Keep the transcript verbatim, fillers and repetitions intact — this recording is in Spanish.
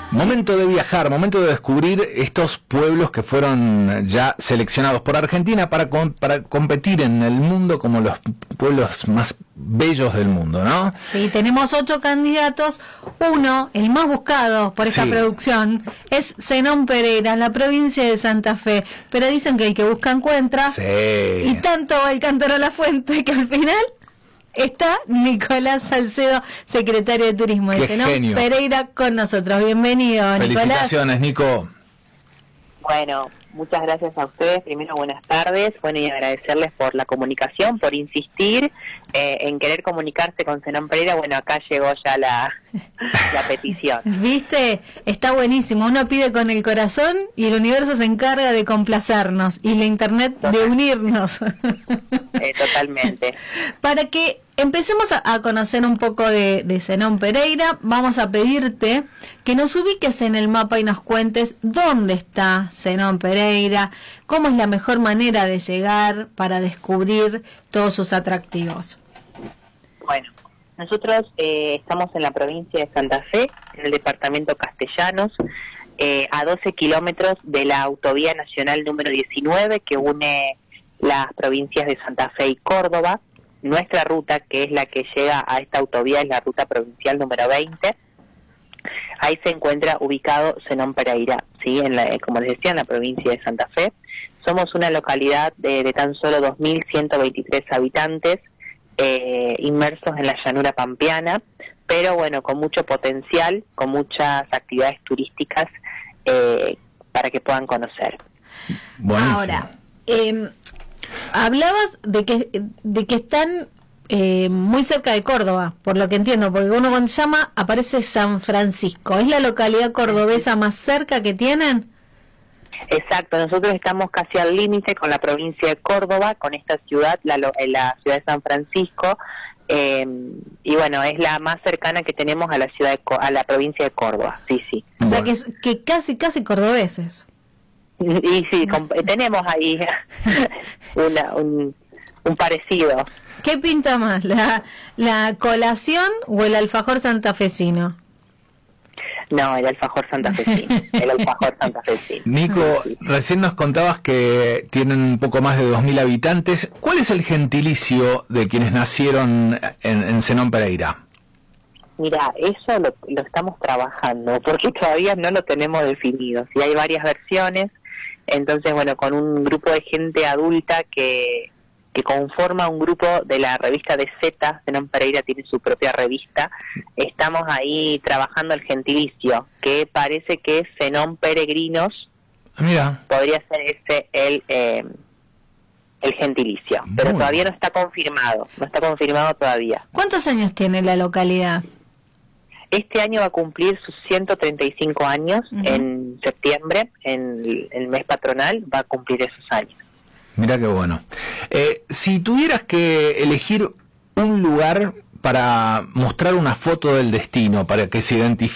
Momento de viajar, momento de descubrir estos pueblos que fueron ya seleccionados por Argentina para, com- para competir en el mundo como los pueblos más bellos del mundo, ¿no? Sí, tenemos ocho candidatos. Uno, el más buscado por esta Sí. producción, es Zenón Pereira, en la provincia de Santa Fe. Pero dicen que el que busca encuentra. Sí. Y tanto va el cántaro a la fuente que al final está Nicolás Salcedo, secretario de Turismo de Qué Zenón genio. Pereira, con nosotros. Bienvenido, Nicolás. Felicitaciones, Nico. Bueno, muchas gracias a ustedes. Primero, buenas tardes. Bueno, y agradecerles por la comunicación, por insistir eh, en querer comunicarse con Zenón Pereira. Bueno, acá llegó ya la, la petición. ¿Viste? Está buenísimo. Uno pide con el corazón y el universo se encarga de complacernos y la internet de unirnos. Eh, totalmente. Para que empecemos a, a conocer un poco de, de Zenón Pereira, vamos a pedirte que nos ubiques en el mapa y nos cuentes dónde está Zenón Pereira, cómo es la mejor manera de llegar para descubrir todos sus atractivos. Bueno, nosotros eh, estamos en la provincia de Santa Fe, en el departamento Castellanos, eh, a doce kilómetros de la autovía nacional número diecinueve que une las provincias de Santa Fe y Córdoba. Nuestra ruta, que es la que llega a esta autovía, es la ruta provincial número veinte. Ahí se encuentra ubicado Zenón Pereira, ¿sí? En la, como les decía, en la provincia de Santa Fe. Somos una localidad de, de tan solo dos mil ciento veintitrés habitantes, eh, inmersos en la llanura pampeana, pero bueno, con mucho potencial, con muchas actividades turísticas eh, para que puedan conocer. Buenísimo. Ahora, eh, hablabas de que de que están eh, muy cerca de Córdoba, por lo que entiendo, porque uno cuando llama aparece San Francisco. ¿Es la localidad cordobesa más cerca que tienen? Exacto, nosotros estamos casi al límite con la provincia de Córdoba, con esta ciudad, la, lo- eh, la ciudad de San Francisco, eh, y bueno, es la más cercana que tenemos a la ciudad de, Co- a la provincia de Córdoba, sí, sí. O sea, Bueno. que, es- que casi, casi cordobeses. Y sí, com- tenemos ahí una, un, un parecido. ¿Qué pinta más, la, la colación o el alfajor santafesino? No, el alfajor santafesino, el alfajor santafesino. Nico, recién nos contabas que tienen un poco más de dos mil habitantes. ¿Cuál es el gentilicio de quienes nacieron en, en Zenón Pereira? Mira, eso lo, lo estamos trabajando, porque todavía no lo tenemos definido. Sí, hay varias versiones, entonces, bueno, con un grupo de gente adulta que, que conforma un grupo de la revista de Z, Zenón Pereira tiene su propia revista, estamos ahí trabajando el gentilicio, que parece que es Zenón Peregrinos, Ah, mira, podría ser ese el... Eh, el gentilicio, pero Muy todavía bien. no está confirmado, no está confirmado todavía. ¿Cuántos años tiene la localidad? Este año va a cumplir sus ciento treinta y cinco años, Ujú. en septiembre, en el, el mes patronal, va a cumplir esos años. mira qué bueno. Eh, si tuvieras que elegir un lugar para mostrar una foto del destino, para que se identifique